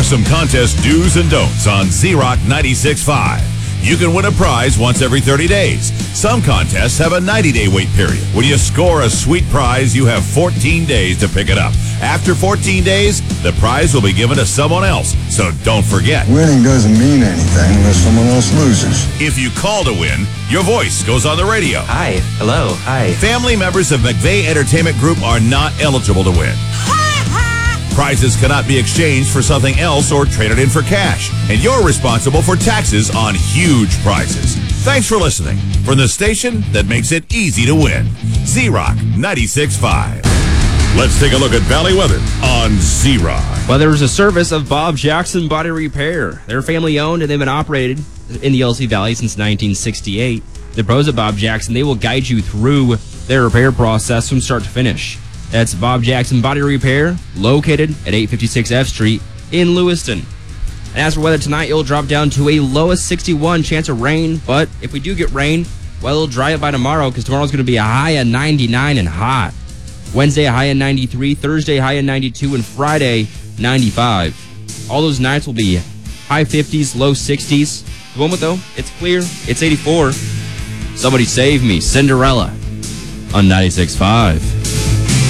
are some contest do's and don'ts on Z-Rock 96.5. You can win a prize once every 30 days. Some contests have a 90-day wait period. When you score a sweet prize, you have 14 days to pick it up. After 14 days, the prize will be given to someone else, so don't forget. Winning doesn't mean anything unless someone else loses. If you call to win, your voice goes on the radio. Hi. Hello. Hi. Family members of McVeigh Entertainment Group are not eligible to win. Prizes cannot be exchanged for something else or traded in for cash. And you're responsible for taxes on huge prizes. Thanks for listening. From the station that makes it easy to win. Z-Rock 96.5. Let's take a look at Valley weather on Z-Rock. Weather is a service of Bob Jackson Body Repair. They're family owned and they've been operated in the LC Valley since 1968. The pros of Bob Jackson, they will guide you through their repair process from start to finish. That's Bob Jackson Body Repair, located at 856 F Street in Lewiston. And as for weather tonight, it'll drop down to a low of 61, chance of rain. But if we do get rain, well, it'll dry up by tomorrow because tomorrow's going to be a high of 99 and hot. Wednesday, a high of 93, Thursday, high of 92, and Friday, 95. All those nights will be high 50s, low 60s. The moment, though, it's clear. It's 84. Somebody save me, Cinderella, on 96.5.